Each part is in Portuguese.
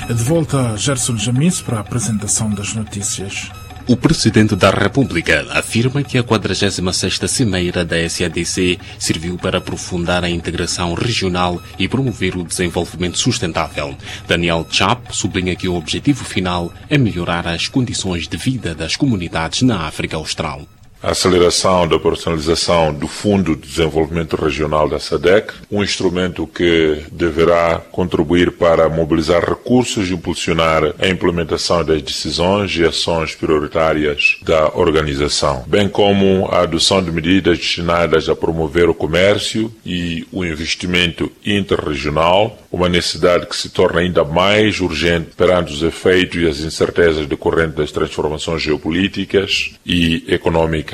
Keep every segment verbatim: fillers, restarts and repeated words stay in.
De volta, Gerson Jamis para a apresentação das notícias. O Presidente da República afirma que a quadragésima sexta Cimeira da S A D C serviu para aprofundar a integração regional e promover o desenvolvimento sustentável. Daniel Chap sublinha que o objetivo final é melhorar as condições de vida das comunidades na África Austral. A aceleração da operacionalização do Fundo de Desenvolvimento Regional da S A D C, um instrumento que deverá contribuir para mobilizar recursos e impulsionar a implementação das decisões e ações prioritárias da organização, bem como a adoção de medidas destinadas a promover o comércio e o investimento interregional, uma necessidade que se torna ainda mais urgente perante os efeitos e as incertezas decorrentes das transformações geopolíticas e econômicas.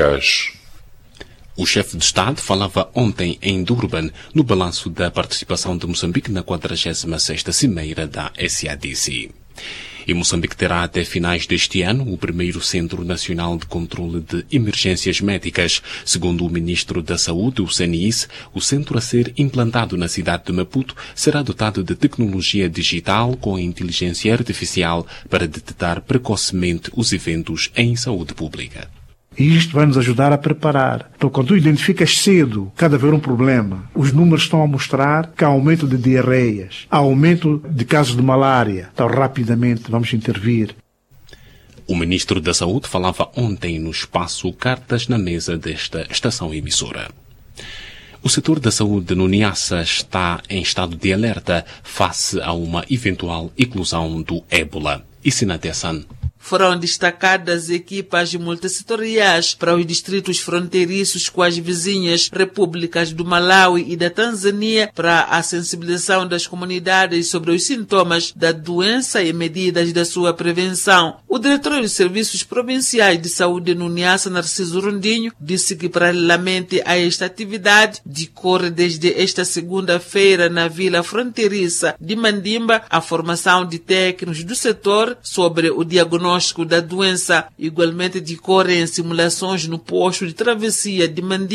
O chefe de Estado falava ontem em Durban no balanço da participação de Moçambique na quadragésima sexta Cimeira da S A D C. E Moçambique terá até finais deste ano o primeiro Centro Nacional de Controle de Emergências Médicas. Segundo o Ministro da Saúde, o C N I S, o centro a ser implantado na cidade de Maputo será dotado de tecnologia digital com inteligência artificial para detectar precocemente os eventos em saúde pública. E isto vai nos ajudar a preparar. Então, quando tu identificas cedo cada haver um problema, os números estão a mostrar que há aumento de diarreias, há aumento de casos de malária. Então, rapidamente vamos intervir. O Ministro da Saúde falava ontem no espaço Cartas na Mesa desta estação emissora. O setor da saúde no Niassa está em estado de alerta face a uma eventual eclosão do ébola. Isinatessan. Foram destacadas equipas multissetoriais para os distritos fronteiriços com as vizinhas repúblicas do Malawi e da Tanzânia para a sensibilização das comunidades sobre os sintomas da doença e medidas da sua prevenção. O diretor dos Serviços Provinciais de Saúde no Niassa, Narciso Rondinho, disse que, paralelamente a esta atividade, decorre desde esta segunda-feira na vila fronteiriça de Mandimba a formação de técnicos do setor sobre o diagnóstico da doença. Igualmente decorrem simulações no posto de travessia de Mandimba